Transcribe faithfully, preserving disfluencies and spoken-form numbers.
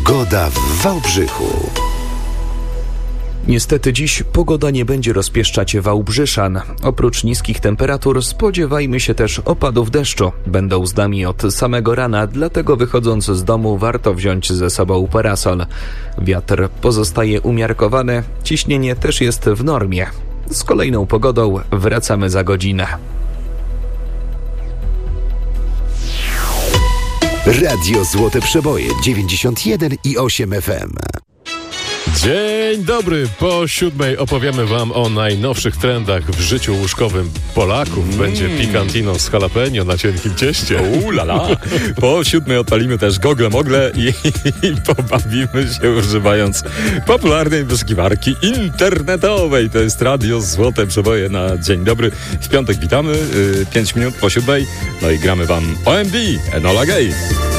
Pogoda w Wałbrzychu. Niestety dziś pogoda nie będzie rozpieszczać Wałbrzyszan. Oprócz niskich temperatur spodziewajmy się też opadów deszczu. Będą z nami od samego rana, dlatego wychodząc z domu warto wziąć ze sobą parasol. Wiatr pozostaje umiarkowany, ciśnienie też jest w normie. Z kolejną pogodą wracamy za godzinę. Radio Złote Przeboje dziewięćdziesiąt jeden i osiem F M. Dzień dobry, po siódmej opowiemy wam o najnowszych trendach w życiu łóżkowym Polaków. Mm. Będzie pikantino z jalapeno na cienkim cieście. Ulala. Po siódmej odpalimy też gogle mogle i, i pobawimy się używając popularnej wyszukiwarki internetowej. To jest Radio Złote Przeboje na dzień dobry. W piątek witamy, pięć minut po siódmej. No i gramy wam O M D, Enola Gay.